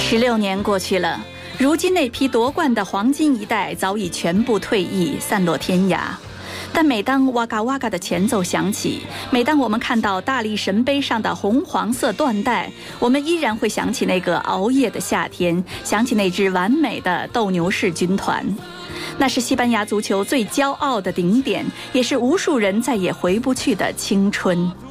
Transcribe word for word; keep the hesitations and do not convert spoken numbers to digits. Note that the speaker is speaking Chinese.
十六年过去了，如今那批夺冠的黄金一代早已全部退役，散落天涯。但每当哇嘎哇嘎的前奏响起，每当我们看到大力神杯上的红黄色缎带，我们依然会想起那个熬夜的夏天，想起那支完美的斗牛士军团。那是西班牙足球最骄傲的顶点，也是无数人再也回不去的青春。